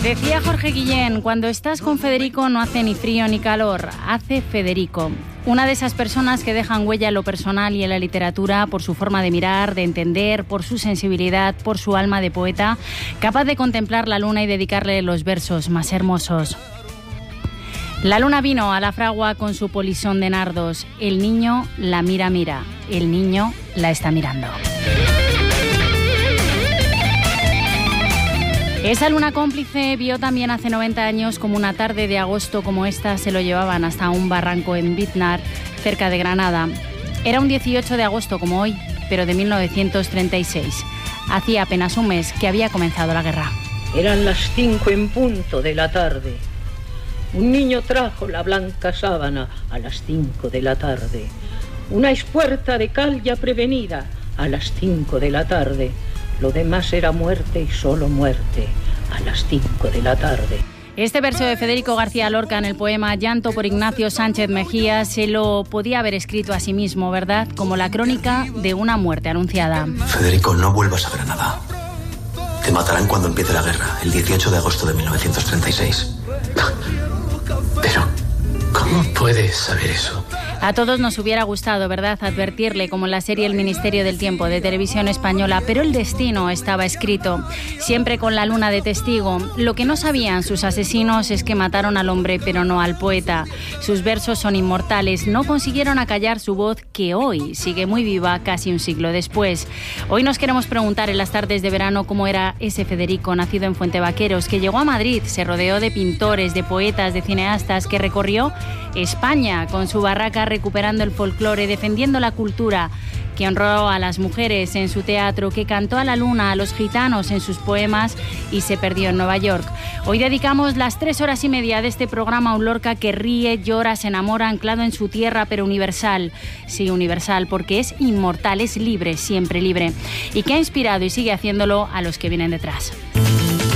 Decía Jorge Guillén, cuando estás con Federico no hace ni frío ni calor, hace Federico. Una de esas personas que dejan huella en lo personal y en la literatura por su forma de mirar, de entender, por su sensibilidad, por su alma de poeta, capaz de contemplar la luna y dedicarle los versos más hermosos. La luna vino a la fragua con su polisón de nardos. El niño la mira, el niño la está mirando. Esa luna cómplice vio también hace 90 años como una tarde de agosto como esta se lo llevaban hasta un barranco en Biznar, cerca de Granada. Era un 18 de agosto como hoy, pero de 1936. Hacía apenas un mes que había comenzado la guerra. Eran las 5 en punto de la tarde. Un niño trajo la blanca sábana a las 5 de la tarde. Una espuerta de cal ya prevenida a las 5 de la tarde. Lo demás era muerte y solo muerte a las 5 de la tarde. Este verso de Federico García Lorca en el poema Llanto por Ignacio Sánchez Mejía se lo podía haber escrito a sí mismo, ¿verdad? Como la crónica de una muerte anunciada. Federico, no vuelvas a Granada. Te matarán cuando empiece la guerra, el 18 de agosto de 1936. Pero, ¿cómo puedes saber eso? A todos nos hubiera gustado, ¿verdad?, advertirle, como en la serie El Ministerio del Tiempo de Televisión Española, pero el destino estaba escrito, siempre con la luna de testigo. Lo que no sabían sus asesinos es que mataron al hombre, pero no al poeta. Sus versos son inmortales, no consiguieron acallar su voz, que hoy sigue muy viva casi un siglo después. Hoy nos queremos preguntar en las tardes de verano cómo era ese Federico, nacido en Fuentevaqueros, que llegó a Madrid, se rodeó de pintores, de poetas, de cineastas, que recorrió España con su barraca recuperando el folclore, defendiendo la cultura, que honró a las mujeres en su teatro, que cantó a la luna, a los gitanos en sus poemas y se perdió en Nueva York. Hoy dedicamos las 3 horas y media de este programa a un Lorca que ríe, llora, se enamora, anclado en su tierra, pero universal. Sí, universal, porque es inmortal, es libre, siempre libre, y que ha inspirado y sigue haciéndolo a los que vienen detrás.